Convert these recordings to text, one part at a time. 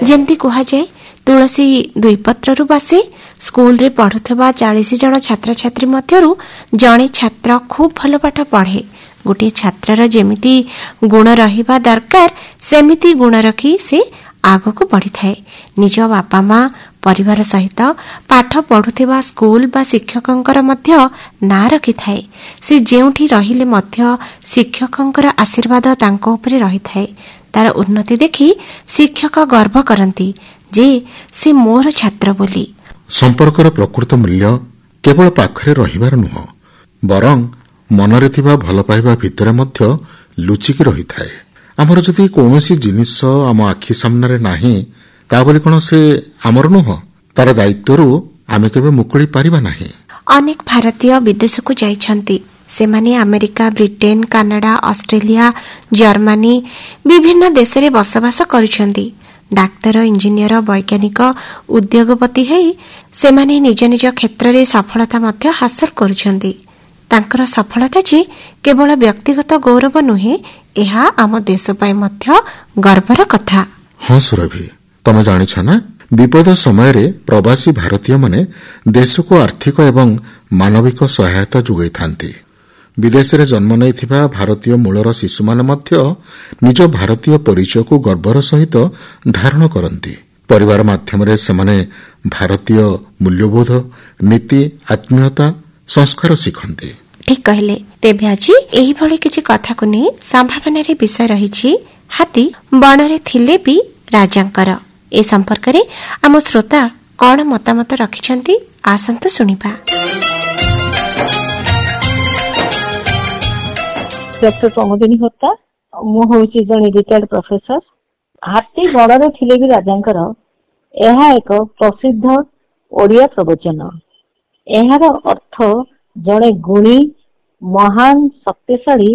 ଯେମିତି କୁହାଯାଏ ତୁଳସୀ ଦୁଇ ପତ୍ରରୁ ବାସେ। ସ୍କୁଲରେ ପଢୁଥିବା 40 ଜଣ ଛାତ୍ରଛାତ୍ରୀ ମଧ୍ୟରୁ ଜଣେ ଛାତ୍ର ଖୁବ୍ ଭଲ ପାଠ ପଢ଼େ। ଗୋଟିଏ ଛାତ୍ରର ଯେମିତି ଗୁଣ ରହିବା ଦରକାର ସେମିତି ଗୁଣ ରଖି ସେ ଆଗକୁ ବଢ଼ିଥାଏ। ନିଜ ବାପା ମା ପରିବାର ସହିତ ପାଠ ପଢୁଥିବା ସ୍କୁଲ ବା ଶିକ୍ଷକଙ୍କର ମଧ୍ୟ ନାଁ ରଖିଥାଏ। ସେ ଯେଉଁଠି ରହିଲେ ମଧ୍ୟ ଶିକ୍ଷକଙ୍କର ଆଶୀର୍ବାଦ ତାଙ୍କ ଉପରେ ରହିଥାଏ। ତାର ଉନ୍ନତି ଦେଖି ଶିକ୍ଷକ ଗର୍ବ କରନ୍ତି ଯେ ସେ ମୋର ଛାତ୍ର ବୋଲି। ସମ୍ପର୍କର ପ୍ରକୃତ ମୂଲ୍ୟ କେବଳ ପାଖରେ ରହିବାର ନୁହଁ, ବରଂ ମନରେ ଥିବା ଭଲ ପାଇବା ଭିତରେ ମଧ୍ୟ ଲୁଚିକି ରହିଥାଏ। ଆମର ଯଦି କୌଣସି ଜିନିଷ ଆମ ଆଖି ସାମ୍ନାରେ ନାହିଁ, ତା ବୋଲି କ'ଣ ସେ ଆମର ନୁହଁ? ତାର ଦାୟିତ୍ୱରୁ ଆମେ କେବେ ମୁକୁଳି ପାରିବା ନାହିଁ। ଅନେକ ଭାରତୀୟ ବିଦେଶକୁ ଯାଇଛନ୍ତି। ସେମାନେ America, Britain, Canada, Australia, Germany ବିଭିନ୍ନ ଦେଶରେ ବସବାସ କରୁଛନ୍ତି। ଡାକ୍ତର, ଇଞ୍ଜିନିୟର, ବୈଜ୍ଞାନିକ, ଉଦ୍ୟୋଗପତି ହେଇ ସେମାନେ ନିଜ ନିଜ କ୍ଷେତ୍ରରେ ସଫଳତା ମଧ୍ୟ ହାସଲ କରୁଛନ୍ତି। ତାଙ୍କର ସଫଳତା ଯେ କେବଳ ବ୍ୟକ୍ତିଗତ ଗୌରବ ନୁହେଁ, ଏହା ଆମ ଦେଶ ପାଇଁ ମଧ୍ୟ ଗର୍ବର କଥା। ହଁ ସୁରଭି, ତମେ ଜାଣିଛ ନା, ବିପଦ ସମୟରେ ପ୍ରବାସୀ ଭାରତୀୟମାନେ ଦେଶକୁ ଆର୍ଥିକ ଏବଂ ମାନବିକ ସହାୟତା ଯୋଗାଇଥାନ୍ତି। ବିଦେଶରେ ଜନ୍ମ ନେଇଥିବା ଭାରତୀୟ ମୂଳର ଶିଶୁମାନେ ମଧ୍ୟ ନିଜ ଭାରତୀୟ ପରିଚୟକୁ ଗର୍ବର ସହିତ ଧାରଣ କରନ୍ତି। ପରିବାର ମାଧ୍ୟମରେ ସେମାନେ ଭାରତୀୟ ମୂଲ୍ୟବୋଧ, ନୀତି, ଆତ୍ମୀୟତା, ସଂସ୍କାର ଶିଖନ୍ତି। ଠିକ୍ କହିଲେ। ତେବେ ଆଜି ଏହିଭଳି କିଛି କଥାକୁ ନେଇ ସମ୍ଭାବନାରେ ବିଷୟ ରହିଛି, ହାତୀ ବଣରେ ଥିଲେ ବି ରାଜାଙ୍କର। ଏ ସମ୍ପର୍କରେ ଆମ ଶ୍ରୋତା କଣ ମତାମତ ରଖିଛନ୍ତି, ଆସନ୍ତୁ ଶୁଣିବା। ଡକ୍ଟର ପ୍ରମୋଦିନୀ ହୋତା, ମୁଁ ହଉଛି ଜଣେ ରିଟାୟାର୍ଡ ପ୍ରଫେସର। ହାତୀ ବଣରେ ଥିଲେ ବି ରାଜାଙ୍କର, ଏହା ଏକ ପ୍ରସିଦ୍ଧ ଓଡ଼ିଆ ପ୍ରବଚନ। ଏହାର ଅର୍ଥ ଜଣେ ଗୁଣୀ, ମହାନ, ଶକ୍ତିଶାଳୀ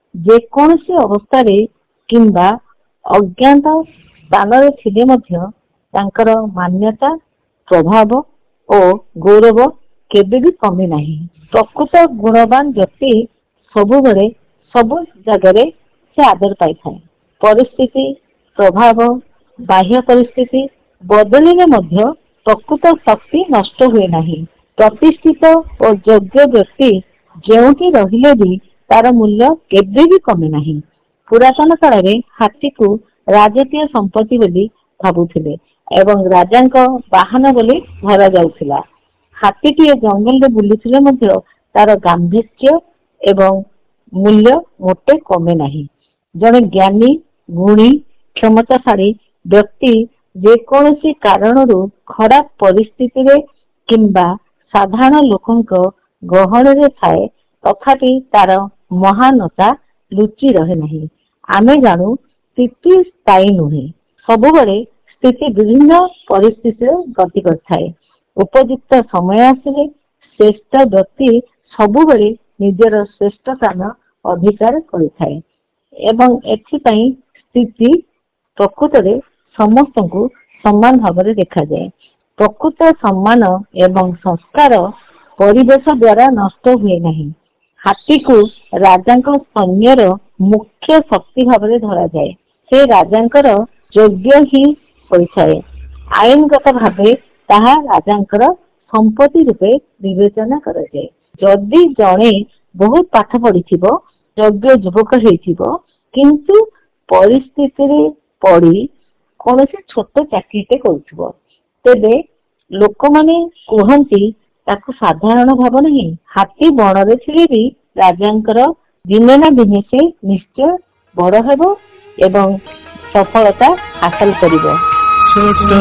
ଯେକୌଣସି ଅବସ୍ଥାରେ କିମ୍ବା ଅଜ୍ଞାତ ସ୍ଥାନରେ ଥିଲେ ମଧ୍ୟ ତାଙ୍କର ମାନ୍ୟତା, ପ୍ରଭାବ ଓ ଗୌରବ କେବେ ବି କମେ ନାହିଁ। ପ୍ରକୃତ ଗୁଣବାନ ବ୍ୟକ୍ତି ସବୁବେଳେ ସବୁ ଜାଗାରେ ସେ ଆଦର ପାଇଥାଏ। ପରିସ୍ଥିତି, ପ୍ରଭାବ, ବାହ୍ୟ ପରିସ୍ଥିତି ବଦଳିଲେ ମଧ୍ୟ ପ୍ରକୃତ ଶକ୍ତି ନଷ୍ଟ ହୁଏ ନାହିଁ। ପ୍ରତିଷ୍ଠିତ ଓ ଯୋଗ୍ୟ ବ୍ୟକ୍ତି ଯେଉଁଠି ରହିଲେ ବି ତାର ମୂଲ୍ୟ କେବେ ବି କମେ ନାହିଁ। ପୁରାତନ କାଳରେ ହାତୀକୁ ରାଜକୀୟ ସମ୍ପତ୍ତି ବୋଲି ଭାବୁଥିଲେ ଏବଂ ରାଜାଙ୍କ ବାହନ ବୋଲି ଧରାଯାଉଥିଲା। ହାତୀଟିଏ ଜଙ୍ଗଲରେ ବୁଲୁଥିଲେ ମଧ୍ୟ ତାର ଗାମ୍ଭୀର୍ଯ୍ୟ ଏବଂ ମୂଲ୍ୟ ମୋଟେ କମେ ନାହିଁ। ଜଣେ ଜ୍ଞାନୀ, ଗୁଣୀ, କ୍ଷମତାଶାଳୀ ବ୍ୟକ୍ତି ଯେକୌଣସି କାରଣରୁ ଖରାପ ପରିସ୍ଥିତିରେ କିମ୍ବା ସାଧାରଣ ଲୋକଙ୍କ ଗହଣରେ ଥାଏ, ତଥାପି ତାର ମହାନତା ଲୁଚି ରହେ ନାହିଁ। ଆମେ ଜାଣୁ ସ୍ଥିତି ସ୍ଥାୟୀ ନୁହେଁ। ସବୁବେଳେ ସ୍ଥିତି ବିଭିନ୍ନ ପରିସ୍ଥିତିରେ ଗତି କରିଥାଏ। ଉପଯୁକ୍ତ ସମୟ ଆସିଲେ ଶ୍ରେଷ୍ଠ ବ୍ୟକ୍ତି ସବୁବେଳେ ନିଜର ଶ୍ରେଷ୍ଠ ସ୍ଥାନ ଅଧିକାର କରିଥାଏ ଏବଂ ଏଥିପାଇଁ ସ୍ଥିତି ପ୍ରକୃତରେ ସମସ୍ତଙ୍କୁ ସମାନ ଭାବରେ ଦେଖାଯାଏ। ପ୍ରକୃତ ସମ୍ମାନ ଏବଂ ସଂସ୍କାର ପରିବେଶ ଦ୍ୱାରା ନଷ୍ଟ ହୁଏ ନାହିଁ। ହାତୀକୁ ରାଜାଙ୍କ ସୈନ୍ୟର ମୁଖ୍ୟ ଶକ୍ତି ଭାବରେ ଧରାଯାଏ। ସେ ରାଜାଙ୍କର ଯୋଗ୍ୟ ହିଁ ହୋଇଥାଏ। ଆଇନଗତ ଭାବେ ତାହା ରାଜାଙ୍କର ସମ୍ପତ୍ତି ରୂପେ ବିବେଚନା କରାଯାଏ। ଯଦି ଜଣେ ବହୁତ ପାଠ ପଢିଥିବ, ଯୋଗ୍ୟ ଯୁବକ ହେଇଥିବ, କିନ୍ତୁ ପରିସ୍ଥିତିରେ ପଡି କୌଣସି ଛୋଟ ଚାକିରିଟେ କରୁଥିବ, ତେବେ ଲୋକମାନେ କୁହନ୍ତି ତାକୁ ସାଧାରଣ ଭାବ ନାହିଁ। ହାତୀ ବଣରେ ଥିଲେ ବି ରାଜାଙ୍କର ଦିନେ ନା ଦିନେ ସେ ନିଶ୍ଚୟ ବଡ ହେବ ଏବଂ ସଫଳତା ହାସଲ କରିବ।